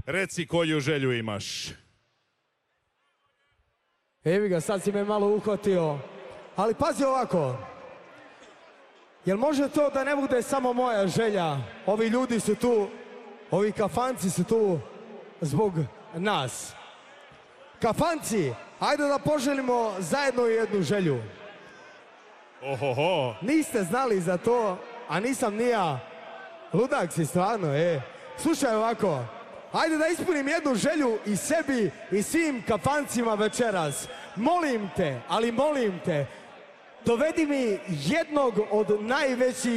Reci koju želju imaš. Evi ga, sad si me malo uhvatio. Ali pazi ovako. Jel može to da ne bude samo moja želja? Ovi ljudi su tu, ovi kafanci su tu zbog nas. Kafanci, ajde da poželimo zajedno jednu želju. Ohoho. Niste znali za to, a nisam ni ja. Ludak si stvarno, Slušaj ovako, ajde da ispunim jednu želju i sebi i svim kafancima večeras. Molim te, ali molim te, dovedi mi jednog od najvećih